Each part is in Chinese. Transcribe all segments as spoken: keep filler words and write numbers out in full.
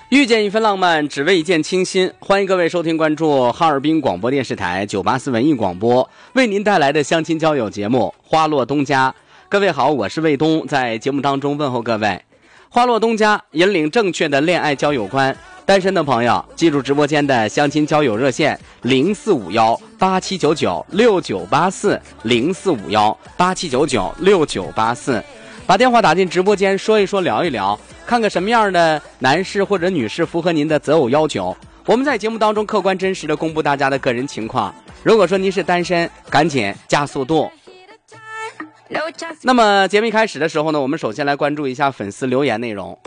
遇见一份浪漫，只为一见倾心。欢迎各位收听关注哈尔滨广播电视台九八四文艺广播为您带来的相亲交友节目《花落东家》。各位好，我是卫东，在节目当中问候各位。花落东家引领正确的恋爱交友观，单身的朋友记住直播间的相亲交友热线零四五幺八七九九六九八四零四五幺八七九九六九八四，把电话打进直播间说一说聊一聊，看看什么样的男士或者女士符合您的择偶要求。我们在节目当中客观真实的公布大家的个人情况。如果说您是单身，赶紧加速度。那么节目一开始的时候呢，我们首先来关注一下粉丝留言内容。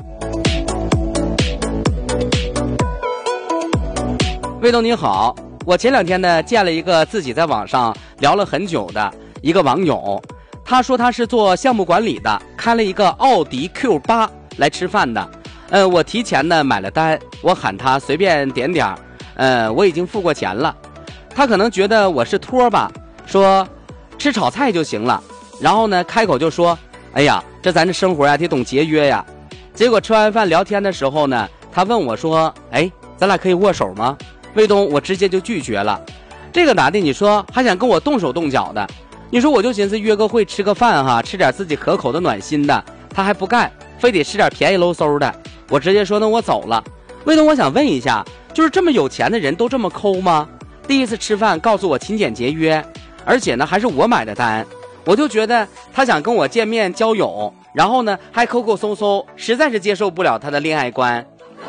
魏东你好，我前两天呢见了一个自己在网上聊了很久的一个网友，他说他是做项目管理的，开了一个奥迪 Q 八 来吃饭的。呃，我提前呢买了单，我喊他随便点点，呃，我已经付过钱了。他可能觉得我是托吧，说吃炒菜就行了。然后呢开口就说，哎呀，这咱这生活呀得懂节约呀。结果吃完饭聊天的时候呢，他问我说，哎，咱俩可以握手吗？卫东，我直接就拒绝了。这个男的你说还想跟我动手动脚的，你说我就寻思约个会吃个饭哈，吃点自己可口的暖心的，他还不干，非得吃点便宜搂嗖的。我直接说那我走了。卫东，我想问一下，就是这么有钱的人都这么抠吗？第一次吃饭告诉我勤俭节约，而且呢还是我买的单，我就觉得他想跟我见面交友，然后呢还抠抠搜搜，实在是接受不了他的恋爱观。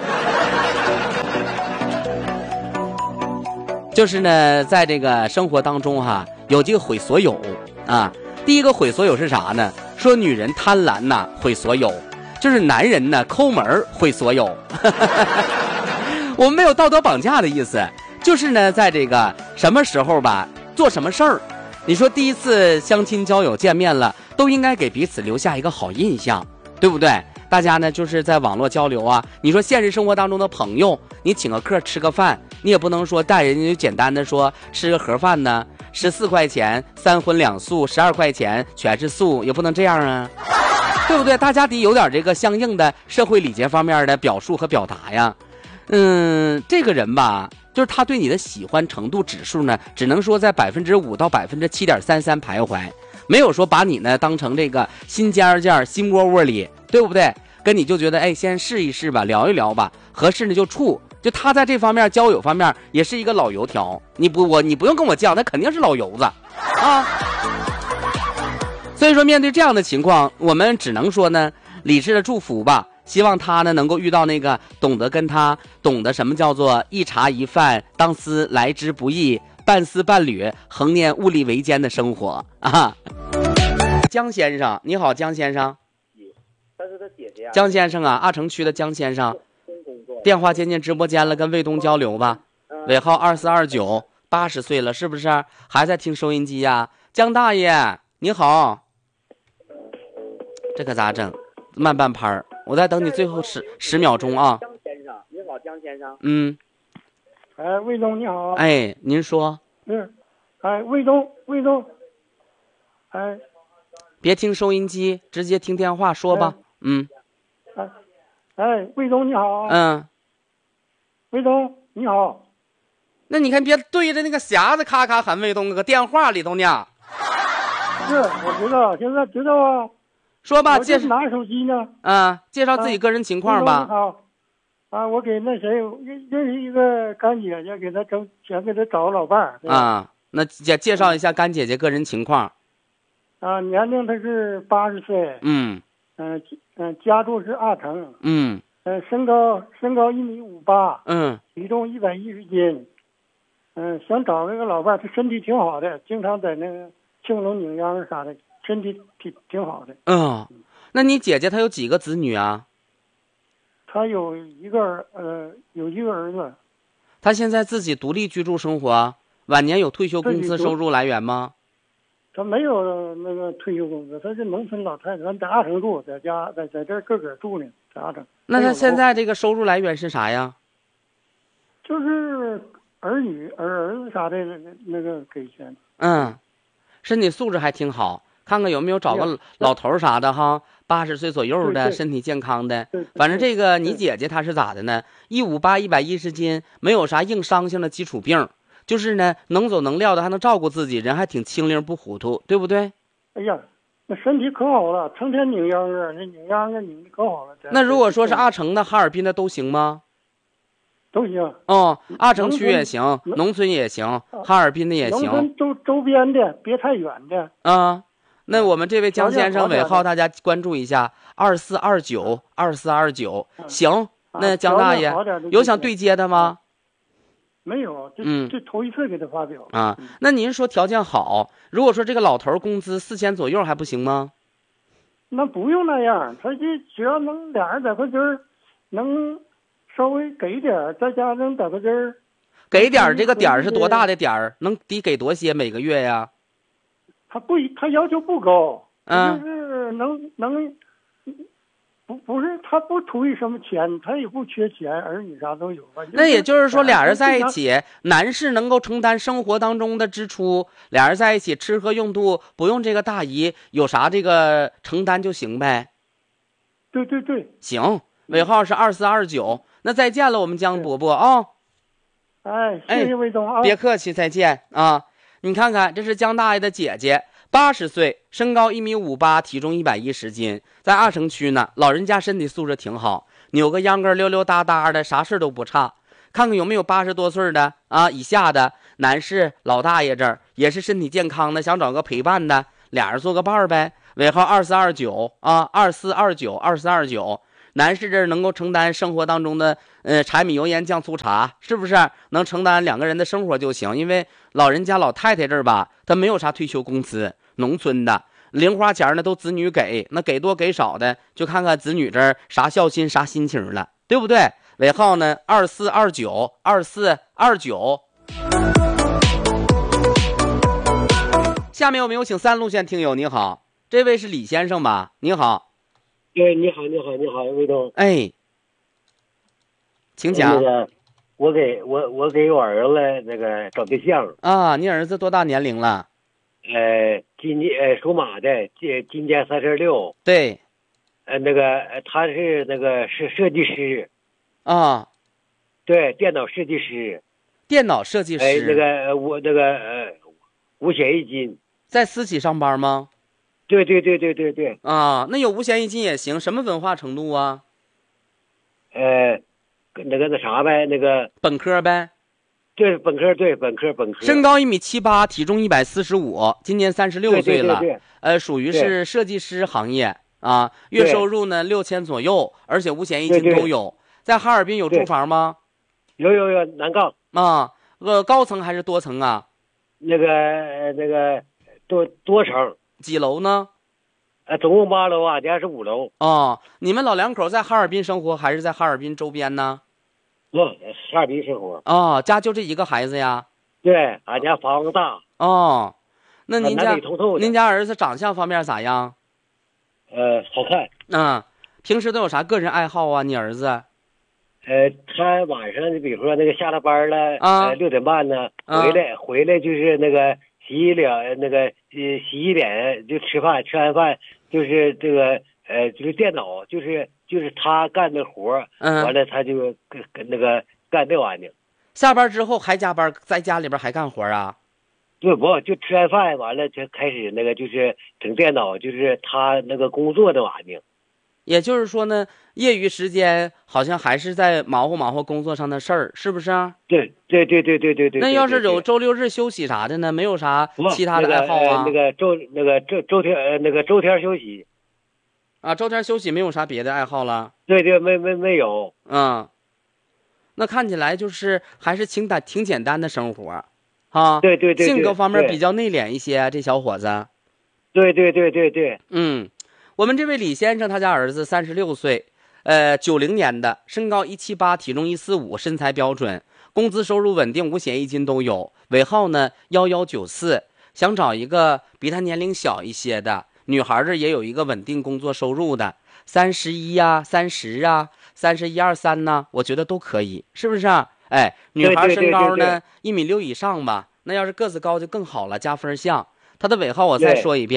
就是呢在这个生活当中哈，有这个毁所有啊。第一个毁所有是啥呢？说女人贪婪呐毁所有，就是男人呢抠门毁所有。我们没有道德绑架的意思，就是呢在这个什么时候吧做什么事儿，你说第一次相亲交友见面了，都应该给彼此留下一个好印象，对不对？大家呢就是在网络交流啊，你说现实生活当中的朋友，你请个客吃个饭，你也不能说带人家就简单的说吃个盒饭呢，十四块钱三荤两素，十二块钱全是素，也不能这样啊，对不对？大家得有点这个相应的社会礼节方面的表述和表达呀。嗯，这个人吧，就是他对你的喜欢程度指数呢，只能说在百分之五到百分之七点三三徘徊，没有说把你呢当成这个心尖尖心窝窝里，对不对？跟你就觉得哎，先试一试吧，聊一聊吧，合适呢就处。就他在这方面交友方面也是一个老油条，你不我你不用跟我犟，他肯定是老油子啊。所以说面对这样的情况，我们只能说呢理智的祝福吧，希望他呢能够遇到那个懂得跟他懂得什么叫做一茶一饭当思来之不易，半丝半缕恒念物力维艰的生活啊。江先生你好，江先生。 他是他姐姐啊。 江先生啊，阿城区的江先生，电话接进直播间了，跟卫东交流吧。尾号二四二九，八十岁了，是不是还在听收音机呀？江大爷你好。这可咋整？慢半拍儿，我再等你最后十十秒钟啊。 江先生你好，江先生。 嗯。 哎，卫东你好。 哎，您说。 嗯。哎，卫东，卫东。哎。 别听收音机，直接听电话说吧。 哎、 嗯。 哎，哎，卫东你好。 嗯。 卫东你好。 那你看别对着那个匣子咔咔喊卫东，搁电话里头呢。 是，我知道，现在知道啊。 说吧，介绍拿手机呢。 啊，介绍自己个人情况吧。 啊、好。啊，我给那谁认识一个干姐姐，给他整想给他找个老伴儿。 啊，那介介绍一下干姐姐个人情况。 啊，年龄他是八十岁。 嗯。 嗯嗯，家住是阿城。 嗯。 呃，身高身高一米五八。 嗯。 体重一百一十斤。嗯，想找那个老伴，他身体挺好的，经常在那个青龙岭央啥的，身体挺挺好的。 嗯，那你姐姐她有几个子女啊？ 她有一个儿呃有一个儿子。 她现在自己独立居住生活，晚年有退休工资收入来源吗？ 他没有那个退休工资，他是农村老太太，咱在阿城住，在家在在这个个住呢，在阿城。 那他现在这个收入来源是啥呀？ 就是儿女儿儿子啥的那那个给钱。 嗯，身体素质还挺好， 看看有没有找个老头啥的哈，八十岁左右的， 对对身体健康的。 对对反正这个对你姐姐她是咋的呢？一五八一百一十斤，没有啥硬伤性的基础病，就是呢能走能撂的，还能照顾自己，人还挺轻灵不糊涂，对不对？ 哎呀，那身体可好了，成天拧秧歌，那拧秧歌拧的可好了。 那如果说是阿城的、哈尔滨的都行吗？ 都行。 哦，阿城区也行， 农农村也行，哈尔滨的也行。 农村周周边的，别太远的。 啊，那我们这位江先生尾号， 条件好点的大家关注一下，二四二九二四二九，行。那啊江大爷条件好点的就行有想对接的吗？ 没有，这嗯这头一次给他发表。 啊，那您说条件好，如果说这个老头工资四千左右还不行吗？ 那不用那样，他这只要能俩人在块金儿，能稍微给点儿，再加上在块金儿， 给点儿这个点儿是多大的点儿？能得给多些每个月呀？ 他不他要求不高， 嗯就是能能，不不是他不图于什么钱，他也不缺钱，儿女啥都有。 那也就是说，俩人在一起。 起，男士能够承担生活当中的支出，俩人在一起吃喝用度不用这个大姨有啥这个承担就行呗。 对对对， 行，尾号是二四二九。那再见了，我们江伯伯啊。 哎，谢谢魏总啊， 别客气，再见啊！你看看，这是江大爷的姐姐，八十岁，身高一米五八，体重一百一十斤，在阿城区呢。老人家身体素质挺好，扭个秧歌溜溜达达的，啥事都不差。看看有没有八十多岁的啊以下的男士老大爷，这儿也是身体健康的，想找个陪伴的，俩人做个伴儿呗。尾号二四二九啊，二四二九二四二九。男士这儿能够承担生活当中的呃柴米油盐酱醋茶，是不是能承担两个人的生活就行？因为老人家老太太这儿吧，他没有啥退休工资，农村的零花钱呢都子女给，那给多给少的就看看子女这儿啥孝心啥心情了，对不对？尾号呢二四二九二四二九。下面我们有请三路线听友，你好，这位是李先生吧？你好。 对，你好，你好，你好，魏东。 哎，请讲。 那个，我给我我给我儿子那个找对象啊。你儿子多大年龄了？ 呃，今年呃属马的，今今年三十六。 对。 呃，那个他是那个是设计师。 啊。 对，电脑设计师。 电脑设计师。 哎，那个我那个呃五险一金。 在私企上班吗？ 对对对对对对。 啊，那有五险一金也行，什么文化程度啊？ 呃，那个那啥呗，那个本科呗。 对，本科，对本科本科。 身高一米七八，体重一百四十五，今年三十六岁了。 对对对对。 呃，属于是设计师行业啊，月收入呢六千左右，而且五险一金都有。 对对， 在哈尔滨有住房吗？ 有有有，南岗。 啊，呃，高层还是多层啊？ 那个那个多多层。 几楼呢？ 呃，总共八楼啊，家是五楼。 哦，你们老两口在哈尔滨生活，还是在哈尔滨周边呢？ 不，哈尔滨生活。 哦，家就这一个孩子呀？ 对，俺家房子大。 哦，那您家南北通透的。 您家儿子长相方面咋样？ 呃，好看。 嗯，平时都有啥个人爱好啊？你儿子？ 呃，他晚上比如说那个下了班了， 啊， 呃，六点半呢，回来、啊、回来就是那个。洗脸那个呃洗洗脸就吃饭，吃完饭就是这个呃就是电脑就是就是他干的活， 嗯， 完了他就跟跟那个干这玩意儿。 下班之后还加班，在家里边还干活啊？ 对，不就吃完饭完了就开始那个就是整电脑，就是他那个工作的玩意儿。 也就是说呢，业余时间好像还是在忙活忙活工作上的事儿，是不是啊？ 对对对对对对对。 那要是有周六日休息啥的呢？没有啥其他的爱好啊？ 那个、呃、那个周那个周周天呃那个周天休息。 啊，周天休息没有啥别的爱好了？ 对对，没没没有。 嗯，那看起来就是还是挺简挺简单的生活，啊， 对对 对, 对。 性格方面比较内敛一些，这小伙子。 对对对对对。 嗯。我们这位李先生，他家儿子三十六岁，呃，九零年的，身高一七八，体重一四五，身材标准，工资收入稳定，五险一金都有。尾号呢幺幺九四，想找一个比他年龄小一些的女孩，这也有一个稳定工作收入的，三十一呀，三十啊，三十一二三呢，我觉得都可以，是不是啊？哎，女孩身高呢一米六以上吧，那要是个子高就更好了，加分项。他的尾号我再说一遍。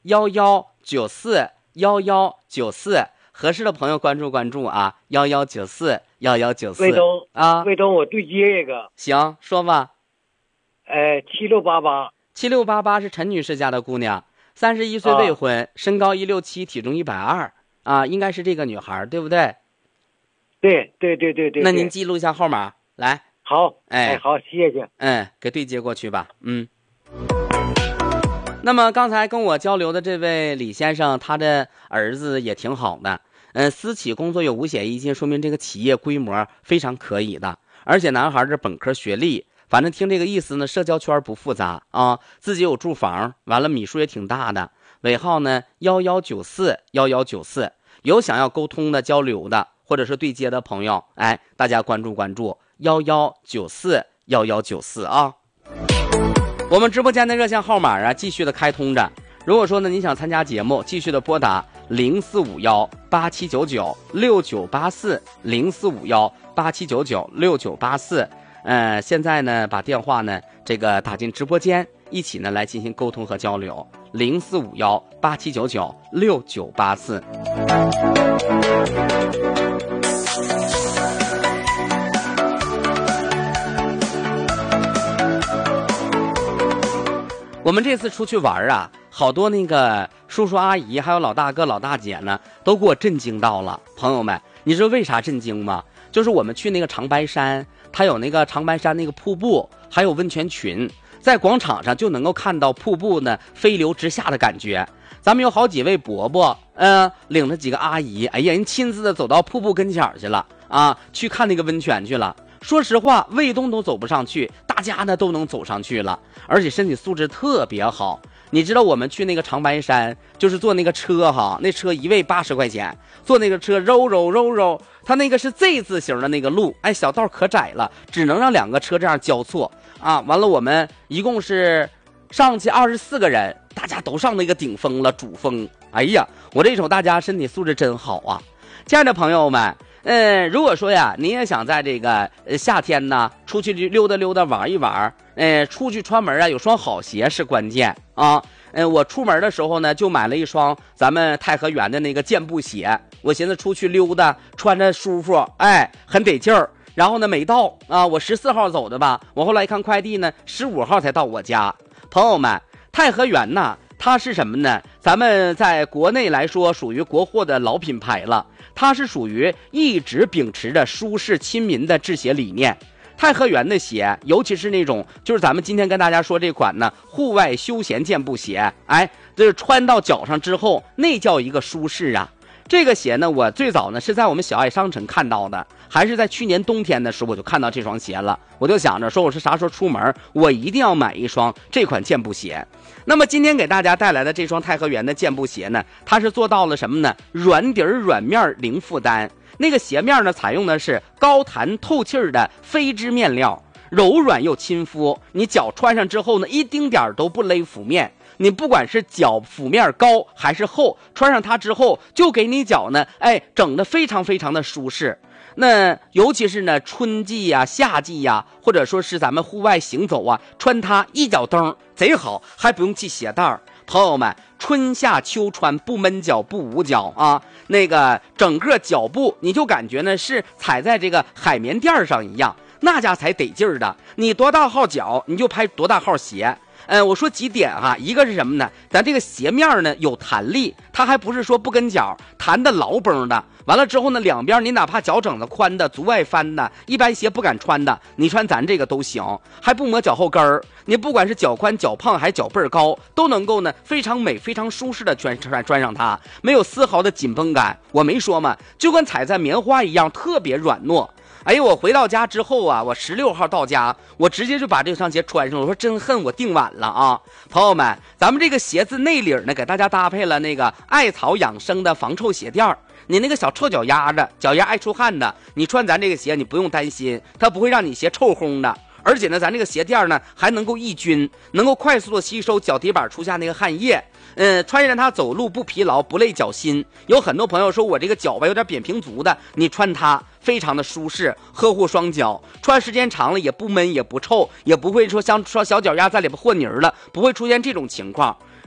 幺幺九四幺幺九四，合适的朋友关注关注啊，幺幺九四幺幺九四。 魏东啊， 魏东，我对接一个。 行，说吧。 呃，七六八八。 七六八八是陈女士家的姑娘，三十一岁未婚，啊、身高一六七，体重一百二啊，应该是这个女孩，对不对？ 对对对对对。 那您记录一下号码来。 好， 哎， 哎好，谢谢。 嗯，给对接过去吧。嗯。那么刚才跟我交流的这位李先生，他的儿子也挺好的，嗯，私企工作有五险一金，说明这个企业规模非常可以的，而且男孩是本科学历，反正听这个意思呢，社交圈不复杂啊，自己有住房，完了米数也挺大的，尾号呢幺幺九四幺幺九四，有想要沟通的交流的或者是对接的朋友，哎，大家关注关注幺幺九四幺幺九四啊。我们直播间的热线号码啊，继续的开通着。如果说呢，你想参加节目，继续的拨打零四五幺八七九九六九八四零四五幺八七九九六九八四。呃，现在呢，把电话呢这个打进直播间，一起呢来进行沟通和交流。零四五幺八七九九六九八四。我们这次出去玩啊，好多那个叔叔阿姨还有老大哥老大姐呢，都给我震惊到了。朋友们，你知道为啥震惊吗？就是我们去那个长白山，它有那个长白山那个瀑布，还有温泉群，在广场上就能够看到瀑布呢飞流直下的感觉。咱们有好几位伯伯，嗯、呃，领着几个阿姨，哎呀，人亲自的走到瀑布跟前去了啊，去看那个温泉去了。说实话，卫东都走不上去，大家呢都能走上去了，而且身体素质特别好。你知道我们去那个长白山，就是坐那个车哈，那车一位八十块钱，坐那个车揉揉揉揉，它那个是 Z 字形的那个路，哎，小道可窄了，只能让两个车这样交错啊。完了，我们一共是上去二十四个人，大家都上那个顶峰了，主峰。哎呀，我这瞅大家身体素质真好啊！亲爱的朋友们。嗯，如果说呀，你也想在这个呃夏天呢，出去溜达溜达玩一玩，呃，出去穿门啊，有双好鞋是关键啊。嗯，我出门的时候呢，就买了一双咱们太和园的那个健步鞋，我寻思出去溜达，穿着舒服，哎，很得劲儿。然后呢，没到啊，我十四号走的吧，我后来一看快递呢，十五号才到我家。朋友们，太和园呐，它是什么呢？咱们在国内来说，属于国货的老品牌了。它是属于一直秉持着舒适亲民的制鞋理念。太和园的鞋，尤其是那种就是咱们今天跟大家说这款呢户外休闲健步鞋，哎，这穿到脚上之后，那叫一个舒适啊。这个鞋呢，我最早呢是在我们小爱商城看到的，还是在去年冬天的时候我就看到这双鞋了，我就想着说我是啥时候出门，我一定要买一双这款健步鞋。那么今天给大家带来的这双太和园的健步鞋呢，它是做到了什么呢？软底儿软面零负担。那个鞋面呢，采用的是高弹透气的飞织面料，柔软又亲肤。你脚穿上之后呢，一丁点都不勒腹面。你不管是脚腹面高还是厚，穿上它之后，就给你脚呢，哎，整得非常非常的舒适。那尤其是呢，春季呀、啊、夏季呀、啊，或者说是咱们户外行走啊，穿它一脚蹬贼好，还不用系鞋带儿。朋友们，春夏秋穿不闷脚不捂脚啊，那个整个脚步你就感觉呢是踩在这个海绵垫上一样，那家才得劲儿的。你多大号脚，你就拍多大号鞋。嗯，我说几点哈，一个是什么呢？咱这个鞋面呢有弹力，它还不是说不跟脚弹的牢崩的。完了之后呢，两边你哪怕脚整的宽的、足外翻的，一般鞋不敢穿的，你穿咱这个都行，还不磨脚后跟儿。你不管是脚宽、脚胖还是脚背儿高，都能够呢非常美、非常舒适的穿穿穿上它，没有丝毫的紧绷感。我没说嘛，就跟踩在棉花一样，特别软糯。哎呦，我回到家之后啊，我十六号到家，我直接就把这双鞋穿上了。我说真恨我订晚了啊！朋友们，咱们这个鞋子内里呢，给大家搭配了那个艾草养生的防臭鞋垫儿。你那个小臭脚丫子、脚丫爱出汗的，你穿咱这个鞋，你不用担心，它不会让你鞋臭烘的。而且呢，咱这个鞋垫呢还能够抑菌，能够快速的吸收脚底板出下那个汗液。嗯，穿上它走路不疲劳，不累脚心。有很多朋友说我这个脚吧有点扁平足的，你穿它非常的舒适，呵护双脚，穿时间长了也不闷也不臭，也不会说像说小脚丫在里边和泥了，不会出现这种情况。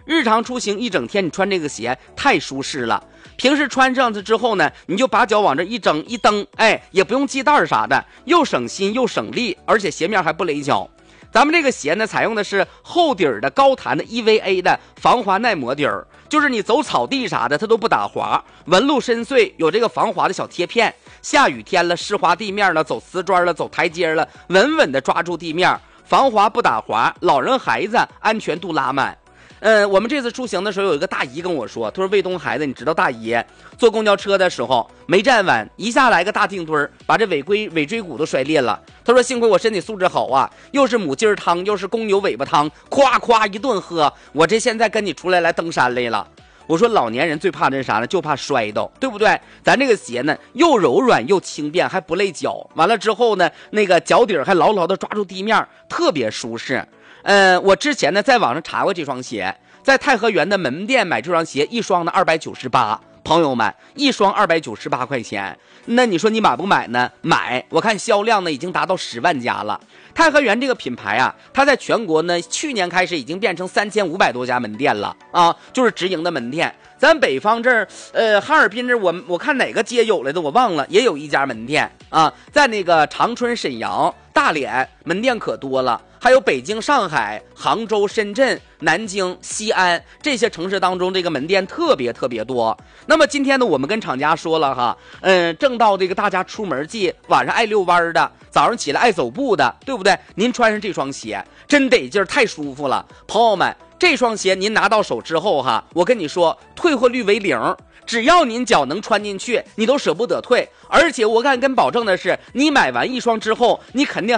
日常出行一整天，你穿这个鞋太舒适了。平时穿上它之后呢，你就把脚往这一整一蹬，哎，也不用系带啥的，又省心又省力，而且鞋面还不勒脚。咱们这个鞋呢，采用的是厚底儿的高弹的 E V A 的防滑耐磨底儿，就是你走草地啥的它都不打滑，纹路深邃，有这个防滑的小贴片，下雨天了湿滑地面了，走瓷砖了，走台阶了，稳稳的抓住地面，防滑不打滑，老人孩子安全度拉满。嗯，我们这次出行的时候，有一个大姨跟我说，她说卫东孩子，你知道大姨坐公交车的时候没站稳，一下来个大腚墩，把这尾龟尾椎骨都摔裂了。她说幸亏我身体素质好啊，又是母鸡汤，又是公牛尾巴汤，夸夸一顿喝，我这现在跟你出来来登山来了。我说老年人最怕的是啥呢？就怕摔倒，对不对？咱这个鞋呢，又柔软又轻便，还不累脚。完了之后呢，那个脚底还牢牢的抓住地面，特别舒适。呃，我之前呢在网上查过这双鞋，在太和园的门店买这双鞋，一双呢二百九十八，朋友们，一双二百九十八块钱。那你说你买不买呢？买，我看销量呢已经达到十万家了。太和园这个品牌啊，它在全国呢去年开始已经变成三千五百多家门店了啊，就是直营的门店。咱北方这儿，呃，哈尔滨这儿，我我看哪个街有来的我忘了，也有一家门店啊，在那个长春、沈阳、大连门店可多了。还有北京、上海、杭州、深圳、南京、西安这些城市当中，这个门店特别特别多。那么今天呢，我们跟厂家说了哈，嗯，正到这个大家出门季，晚上爱遛弯的，早上起来爱走步的，对不对？您穿上这双鞋，真得劲儿，太舒服了，朋友们。这双鞋您拿到手之后哈，我跟你说，退货率为零，只要您脚能穿进去，你都舍不得退。而且我敢跟保证的是，你买完一双之后，你肯定